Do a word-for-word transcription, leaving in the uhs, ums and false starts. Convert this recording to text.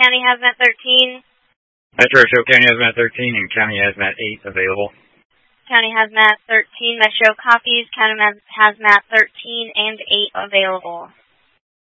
County Hazmat thirteen. Metro Show County Hazmat thirteen and County Hazmat eight available. County Hazmat thirteen, Metro copies, County Hazmat thirteen and eight available.